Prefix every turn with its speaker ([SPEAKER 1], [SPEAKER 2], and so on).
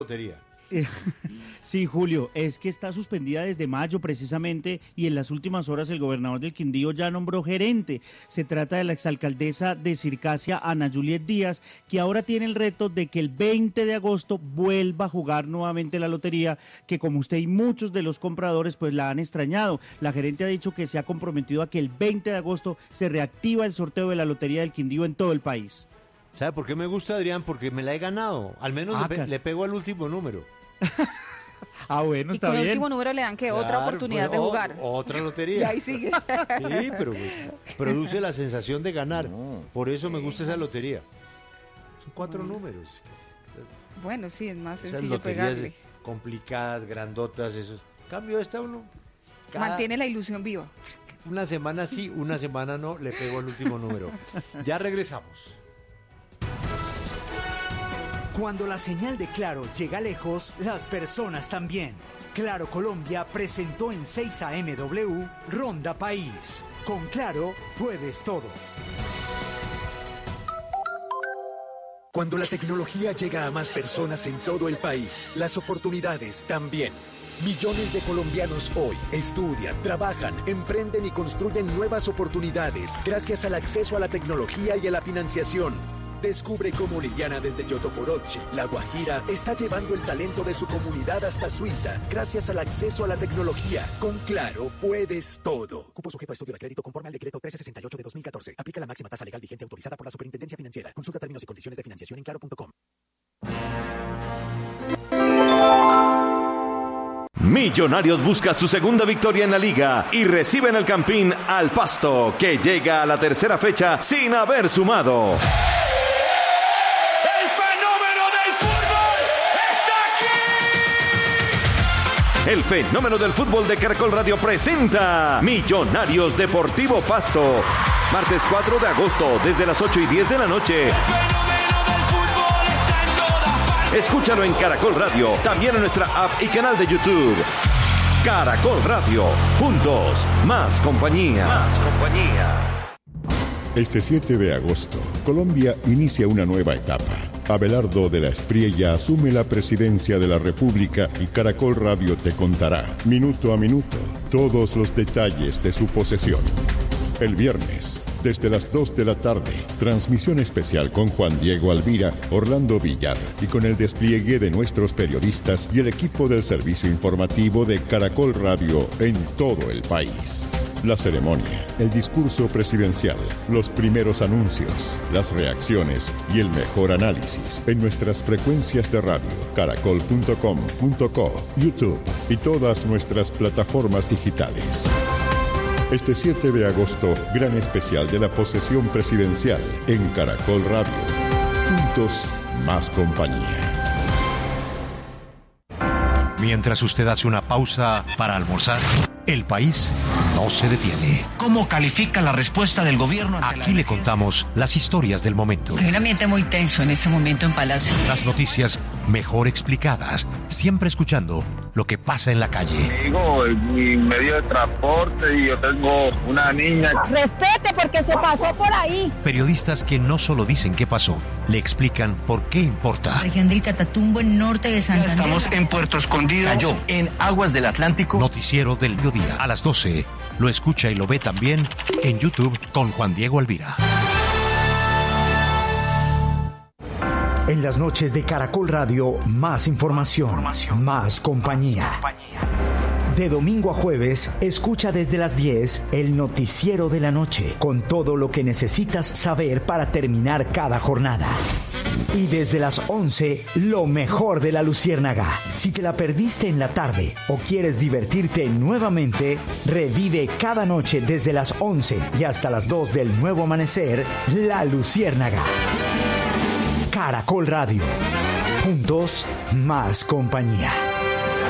[SPEAKER 1] lotería.
[SPEAKER 2] Sí, Julio, es que está suspendida desde mayo precisamente y en las últimas horas el gobernador del Quindío ya nombró gerente. Se trata de la exalcaldesa de Circasia, Ana Juliet Díaz, que ahora tiene el reto de que el 20 de agosto vuelva a jugar nuevamente la lotería, que como usted y muchos de los compradores pues la han extrañado. La gerente ha dicho que se ha comprometido a que el 20 de agosto se reactiva el sorteo de la lotería del Quindío en todo el país.
[SPEAKER 1] ¿Sabe por qué me gusta, Adrián? Porque me la he ganado. Al menos le pego al último número.
[SPEAKER 2] Bueno, está
[SPEAKER 3] bien. Y con el
[SPEAKER 2] bien.
[SPEAKER 3] último número le dan que otra oportunidad de jugar.
[SPEAKER 1] Otra lotería.
[SPEAKER 3] Y ahí sigue.
[SPEAKER 1] Sí, pero produce la sensación de ganar. Por eso me gusta esa lotería. Son 4 números.
[SPEAKER 3] Bueno, sí, es más
[SPEAKER 1] Esas
[SPEAKER 3] sencillo
[SPEAKER 1] loterías
[SPEAKER 3] pegarle.
[SPEAKER 1] complicadas, grandotas, eso. Cambio esta uno.
[SPEAKER 3] Mantiene la ilusión viva.
[SPEAKER 1] Una semana sí, una semana no, le pego el último número. Ya regresamos.
[SPEAKER 4] Cuando la señal de Claro llega lejos, las personas también. Claro Colombia presentó en 6 AMW Ronda País. Con Claro puedes todo.
[SPEAKER 5] Cuando la tecnología llega a más personas en todo el país, las oportunidades también. Millones de colombianos hoy estudian, trabajan, emprenden y construyen nuevas oportunidades gracias al acceso a la tecnología y a la financiación. Descubre cómo Liliana desde Yotoporoche, La Guajira, está llevando el talento de su comunidad hasta Suiza gracias al acceso a la tecnología. Con Claro puedes todo. Cupo sujeto a estudio de crédito conforme al decreto 1368 de 2014. Aplica la máxima tasa legal vigente autorizada por la Superintendencia Financiera. Consulta términos y condiciones de financiación en claro.com.
[SPEAKER 6] Millonarios busca su segunda victoria en la liga y recibe en el Campín al Pasto, que llega a la tercera fecha sin haber sumado. El fenómeno del fútbol de Caracol Radio presenta Millonarios Deportivo Pasto. Martes 4 de agosto, desde las 8:10 de la noche. El fenómeno del fútbol está en todas partes. Escúchalo en Caracol Radio, también en nuestra app y canal de YouTube. Caracol Radio, juntos, más compañía. Más compañía.
[SPEAKER 7] Este 7 de agosto, Colombia inicia una nueva etapa. Abelardo de la Espriella asume la presidencia de la República y Caracol Radio te contará, minuto a minuto, todos los detalles de su posesión. El viernes, desde las 2 de la tarde, transmisión especial con Juan Diego Alvira, Orlando Villar y con el despliegue de nuestros periodistas y el equipo del servicio informativo de Caracol Radio en todo el país. La ceremonia, el discurso presidencial, los primeros anuncios, las reacciones y el mejor análisis en nuestras frecuencias de radio, caracol.com.co, YouTube y todas nuestras plataformas digitales. Este 7 de agosto, gran especial de la posesión presidencial en Caracol Radio. Juntos, más compañía.
[SPEAKER 8] Mientras usted hace una pausa para almorzar, el país no se detiene.
[SPEAKER 9] ¿Cómo califica la respuesta del gobierno?
[SPEAKER 8] Aquí le contamos las historias del momento.
[SPEAKER 10] Hay un ambiente muy tenso en este momento en Palacio.
[SPEAKER 8] Las noticias mejor explicadas, siempre escuchando lo que pasa en la calle.
[SPEAKER 11] Digo, mi medio de transporte y yo tengo una niña.
[SPEAKER 12] Respete porque se pasó por ahí.
[SPEAKER 8] Periodistas que no solo dicen qué pasó, le explican por qué importa.
[SPEAKER 10] Región del Catatumbo, en norte de Santander.
[SPEAKER 9] Estamos en Puerto Escondido. Cayó en aguas del Atlántico.
[SPEAKER 8] Noticiero del mediodía a las 12. Lo escucha y lo ve también en YouTube con Juan Diego Alvira.
[SPEAKER 4] En las noches de Caracol Radio, más información, más compañía. De domingo a jueves, escucha desde las 10 el noticiero de la noche, con todo lo que necesitas saber para terminar cada jornada. Y desde las 11, lo mejor de la Luciérnaga. Si te la perdiste en la tarde o quieres divertirte nuevamente, revive cada noche desde las 11 y hasta las 2 del nuevo amanecer, La Luciérnaga. Caracol Radio. Juntos, más compañía.